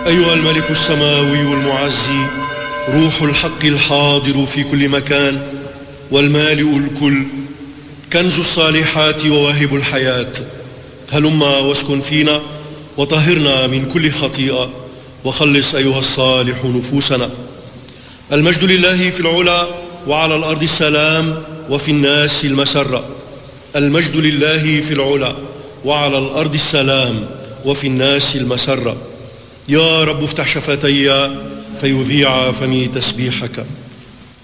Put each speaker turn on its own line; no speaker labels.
أيها الملك السماوي المعزي، روح الحق الحاضر في كل مكان والمالئ الكل، كنز الصالحات وواهب الحياة، هلما واسكن فينا وطهرنا من كل خطيئة وخلص أيها الصالح نفوسنا. المجد لله في العلا وعلى الأرض السلام وفي الناس المسرة. المجد لله في العلا وعلى الأرض السلام وفي الناس المسرة. يا رب افتح شفتي فيذيع فمي تسبيحك.